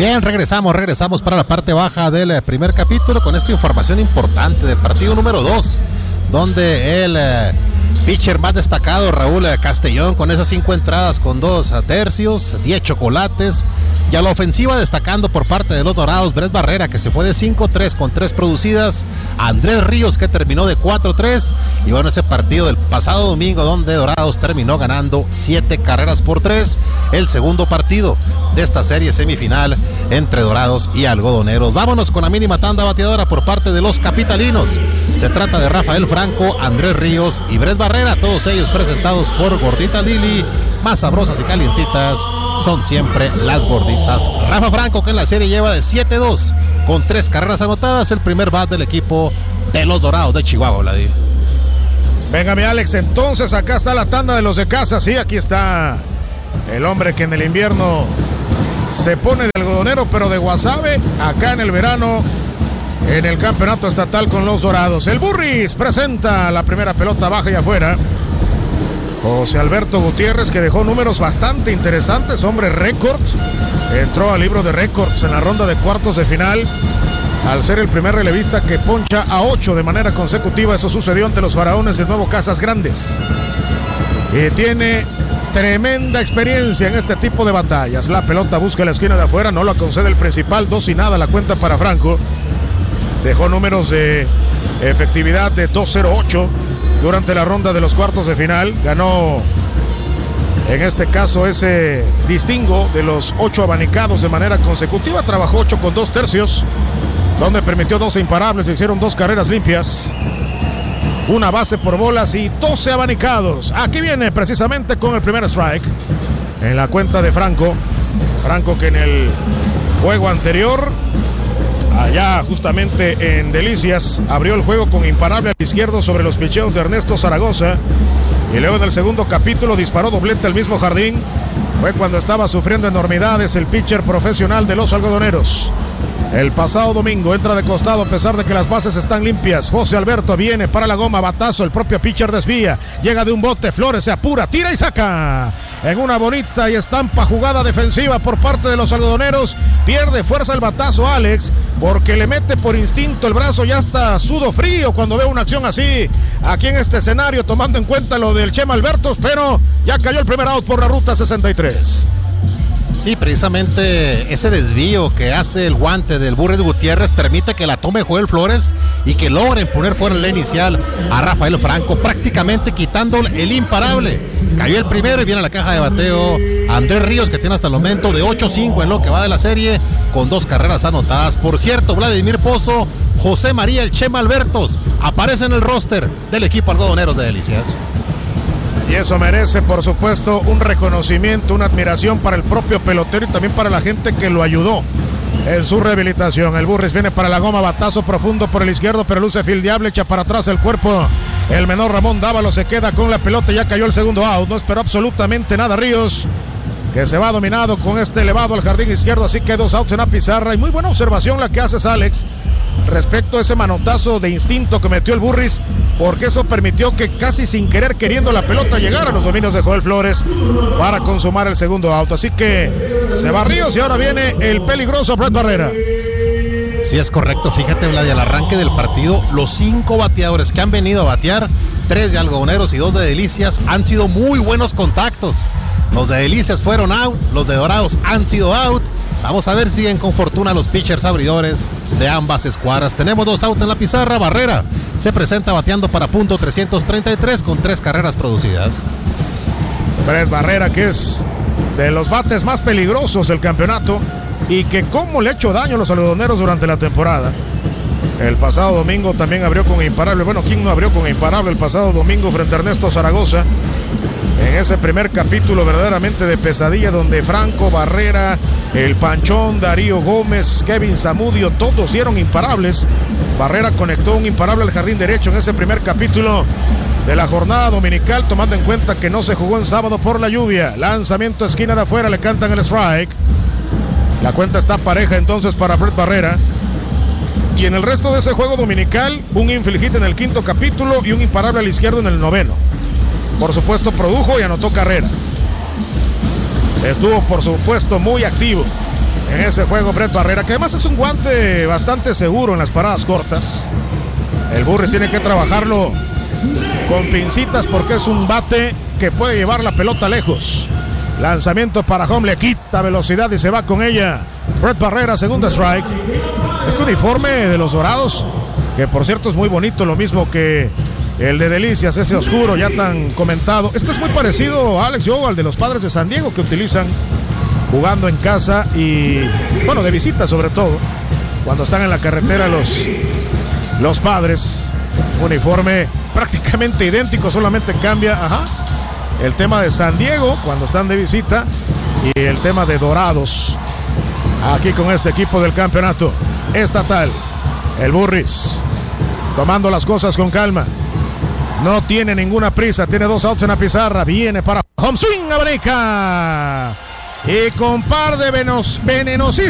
Bien, regresamos para la parte baja del primer capítulo con esta información importante del partido número 2, donde el pitcher más destacado, Raúl Castellón, con esas 5 entradas con 2 tercios, 10 chocolates, y a la ofensiva destacando por parte de los Dorados, Brett Barrera, que se fue de 5-3 con 3 producidas, Andrés Ríos, que terminó de 4-3, y bueno, ese partido del pasado domingo donde Dorados terminó ganando 7 carreras por 3, el segundo partido de esta serie semifinal entre Dorados y Algodoneros. Vámonos con la mínima tanda bateadora por parte de los capitalinos. Se trata de Rafael Franco, Andrés Ríos y Brett Barrera, todos ellos presentados por Gordita Lili. Más sabrosas y calientitas son siempre las gorditas. Rafa Franco, que en la serie lleva de 7-2 con 3 carreras anotadas, el primer bat del equipo de los Dorados de Chihuahua, Vladir. Venga, mi Alex, entonces acá está la tanda de los de casa. Sí, aquí está el hombre que en el invierno se pone de algodonero, pero de Guasave, acá en el verano, en el campeonato estatal con los Dorados. El Burris presenta la primera pelota baja y afuera. José Alberto Gutiérrez, que dejó números bastante interesantes, hombre récord, entró al libro de récords en la ronda de cuartos de final, al ser el primer relevista que poncha a 8 de manera consecutiva. Eso sucedió ante los Faraones de Nuevo Casas Grandes. Y tiene tremenda experiencia en este tipo de batallas. La pelota busca la esquina de afuera, no la concede el principal, 2-0 la cuenta para Franco. Dejó números de efectividad de 2.08 durante la ronda de los cuartos de final. Ganó en este caso ese distingo de los 8 abanicados de manera consecutiva. Trabajó 8 con 2 tercios, donde permitió 12 imparables, le hicieron 2 carreras limpias, 1 base por bolas y 12 abanicados. Aquí viene precisamente con el primer strike en la cuenta de Franco. Franco, que en el juego anterior, allá justamente en Delicias, abrió el juego con imparable al izquierdo sobre los picheos de Ernesto Zaragoza, y luego en el segundo capítulo disparó doblete al mismo jardín. Fue cuando estaba sufriendo enormidades el pitcher profesional de los Algodoneros. El pasado domingo entra de costado a pesar de que las bases están limpias. José Alberto viene para la goma, batazo, el propio pitcher desvía, llega de un bote, Flores se apura, tira y saca. En una bonita y estampa jugada defensiva por parte de los Algodoneros, pierde fuerza el batazo Alex, porque le mete por instinto el brazo, ya está sudo frío cuando ve una acción así aquí en este escenario, tomando en cuenta lo del Chema Albertos, pero ya cayó el primer out por la ruta 63. Sí, precisamente ese desvío que hace el guante del Burris Gutiérrez permite que la tome Joel Flores y que logren poner fuera en la inicial a Rafael Franco, prácticamente quitándole el imparable. Cayó el primero y viene a la caja de bateo Andrés Ríos, que tiene hasta el momento de 8-5 en lo que va de la serie, con 2 carreras anotadas. Por cierto, Vladimir Pozo, José María el Chema Albertos aparece en el roster del equipo Algodoneros de Delicias. Y eso merece, por supuesto, un reconocimiento, una admiración para el propio pelotero y también para la gente que lo ayudó en su rehabilitación. El Burris viene para la goma, batazo profundo por el izquierdo, pero luce fildeable, echa para atrás el cuerpo. El menor Ramón Dávalo se queda con la pelota, ya cayó el segundo out, no esperó absolutamente nada Ríos, que se va dominado con este elevado al jardín izquierdo, así que 2 outs en la pizarra. Y muy buena observación la que haces, Alex, respecto a ese manotazo de instinto que metió el Burris, porque eso permitió que casi sin querer queriendo la pelota llegara a los dominios de Joel Flores para consumar el segundo out. Así que se va Ríos y ahora viene el peligroso Brett Barrera. Sí, es correcto. Fíjate, Vlad, al arranque del partido, los 5 bateadores que han venido a batear, 3 de Algodoneros y 2 de Delicias, han sido muy buenos contactos. Los de Delicias fueron out, los de Dorados han sido out. Vamos a ver si siguen con fortuna los pitchers abridores de ambas escuadras. Tenemos 2 outs en la pizarra. Barrera se presenta bateando para punto 333 con 3 carreras producidas. Brett Barrera, que es de los bates más peligrosos del campeonato y que cómo le ha hecho daño a los algodoneros durante la temporada. El pasado domingo también abrió con imparable. Bueno, ¿quién no abrió con imparable el pasado domingo frente a Ernesto Zaragoza? En ese primer capítulo verdaderamente de pesadilla, donde Franco, Barrera, el Panchón, Darío Gómez, Kevin Zamudio, todos dieron imparables. Barrera conectó un imparable al jardín derecho en ese primer capítulo de la jornada dominical, tomando en cuenta que no se jugó en sábado por la lluvia. Lanzamiento esquina de afuera, le cantan el strike. La cuenta está pareja entonces para Brett Barrera. Y en el resto de ese juego dominical, un infield hit en el 5º capítulo y un imparable al izquierdo en el 9º. Por supuesto produjo y anotó carrera. Estuvo por supuesto muy activo. en ese juego Brett Barrera, que además es un guante bastante seguro en las paradas cortas. El Burris tiene que trabajarlo con pincitas porque es un bate que puede llevar la pelota lejos. Lanzamiento para home, le quita velocidad y se va con ella Brett Barrera, segunda strike. Este uniforme de los Dorados, que por cierto es muy bonito, lo mismo que el de Delicias, ese oscuro ya tan comentado. Este es muy parecido, Alex, al de los Padres de San Diego, que utilizan jugando en casa y, bueno, de visita sobre todo, cuando están en la carretera los Padres. Uniforme prácticamente idéntico, solamente cambia, el tema de San Diego cuando están de visita y el tema de Dorados aquí con este equipo del campeonato estatal. El Burris tomando las cosas con calma, no tiene ninguna prisa, tiene 2 outs en la pizarra, viene para home swing, abrica y con par de venenosísimos